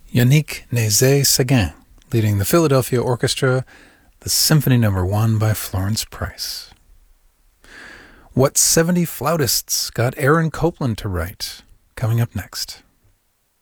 Yannick Nézet-Séguin, leading the Philadelphia Orchestra, the Symphony No. 1 by Florence Price. What 70 flautists got Aaron Copland to write? Coming up next.